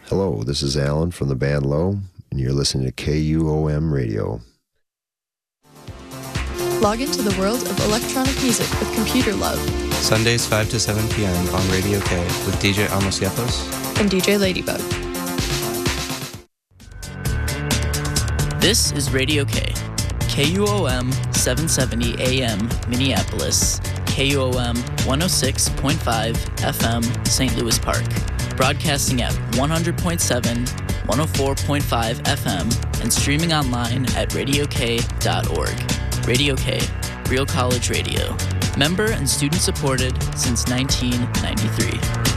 Hello, this is Alan from the band Low, and you're listening to KUOM Radio. Log into the world of electronic music with Computer Love. Sundays 5 to 7 p.m. on Radio K with DJ Amos Yepos and DJ Ladybug. This is Radio K. KUOM 770 AM Minneapolis. KUOM 106.5 FM St. Louis Park. Broadcasting at 100.7, 104.5 FM, and streaming online at radiok.org. Radio K, Real College Radio. Member and student supported since 1993.